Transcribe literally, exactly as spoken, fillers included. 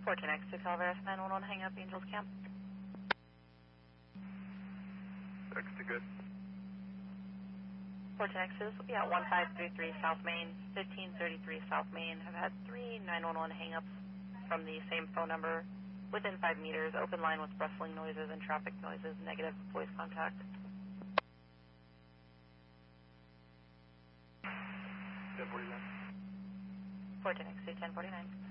fourteen X to Calaveras nine one one, hang up, Angels Camp. X to good. fourteen X is, yeah, one five three three South Main, fifteen thirty-three South Main. Have had three nine one one hang-ups from the same phone number within five meters. Open line with rustling noises and traffic noises, negative voice contact. ten forty-nine. fourteen X to ten forty-nine.